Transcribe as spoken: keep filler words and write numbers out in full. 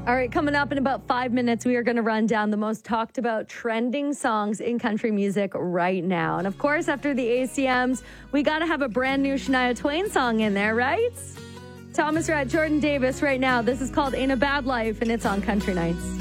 All right, coming up in about five minutes, we are going to run down the most talked about trending songs in country music right now. And of course, after the A C Ms, we got to have a brand new Shania Twain song in there, right? Thomas Rhett, Jordan Davis right now. This is called Ain't a Bad Life, and it's on Country Nights.